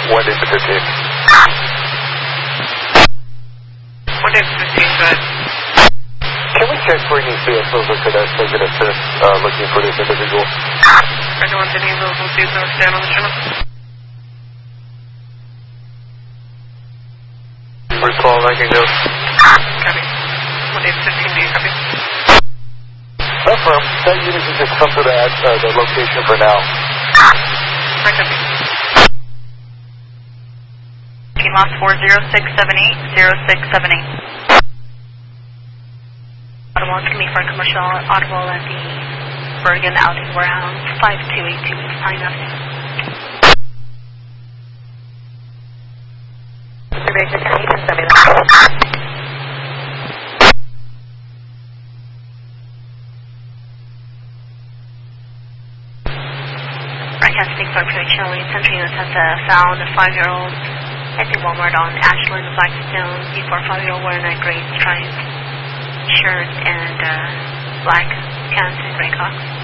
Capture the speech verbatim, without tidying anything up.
One day to fifteen. One day to fifteen, good. Can we check for any vehicles that could uh, take an assist uh, looking for this individual? Anyone any available please don't stand on the channel. Recall, I can go. Copy. One day to fifteen, do you copy? Affirm. That unit can just come to that, uh, the location for now. Right, copy. Lost four zero six seven eight zero six seven eight. Audible, it's going to be for a commercial audible at the Bergen Audi Warehouse, five two eight two Pine Avenue. Rebecca, can you just send me that? Broadcasting for Pure Chili. Central units has uh, found a five-year-old at the Walmart on Ashland, Blackstone. Before five-year-old wearing a gray striped shirt and uh, black pants and gray Crocs.